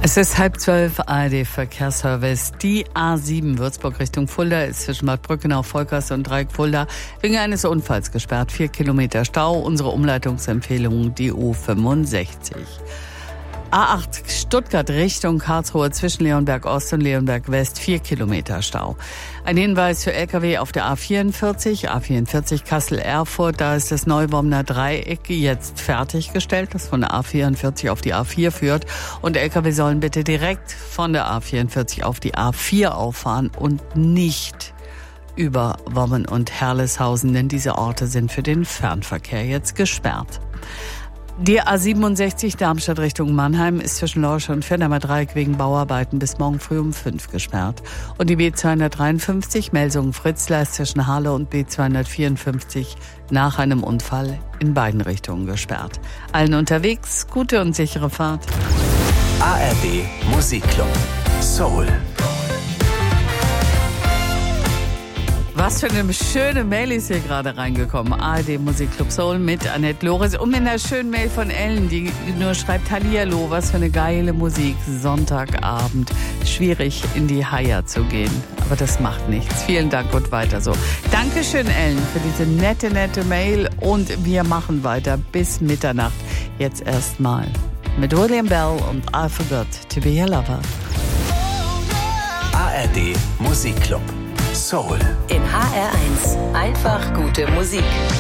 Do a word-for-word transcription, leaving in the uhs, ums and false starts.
Es ist halb zwölf, A R D-Verkehrsservice. Die A sieben Würzburg Richtung Fulda ist zwischen Bad Brückenau, Volkers und Dreieck Fulda wegen eines Unfalls gesperrt. Vier Kilometer Stau. Unsere Umleitungsempfehlung die U fünfundsechzig. A acht Stuttgart Richtung Karlsruhe zwischen Leonberg Ost und Leonberg West, vier Kilometer Stau. Ein Hinweis für L K W auf der A vierundvierzig, A vierundvierzig Kassel-Erfurt, da ist das Neubomner Dreieck jetzt fertiggestellt, das von der A vierundvierzig auf die A vier führt. Und L K W sollen bitte direkt von der A vierundvierzig auf die A vier auffahren und nicht über Wommen und Herleshausen, denn diese Orte sind für den Fernverkehr jetzt gesperrt. Die A siebenundsechzig Darmstadt Richtung Mannheim ist zwischen Lorsch und Fenheimer Dreieck wegen Bauarbeiten bis morgen früh um fünf gesperrt. Und die B zweihundertdreiundfünfzig Melsungen-Fritzlar ist zwischen Halle und B zweihundertvierundfünfzig nach einem Unfall in beiden Richtungen gesperrt. Allen unterwegs gute und sichere Fahrt. A R D Musikclub Soul. Was für eine schöne Mail ist hier gerade reingekommen. A R D Musikclub Soul mit Annette Loris und mit einer schönen Mail von Ellen, die nur schreibt: Hallihallo, was für eine geile Musik. Sonntagabend. Schwierig in die Haia zu gehen. Aber das macht nichts. Vielen Dank und weiter so. Dankeschön, Ellen, für diese nette, nette Mail. Und wir machen weiter bis Mitternacht. Jetzt erstmal mit William Bell und I Forgot to Be Your Lover. A R D Musikclub Soul. In H R eins. Einfach gute Musik.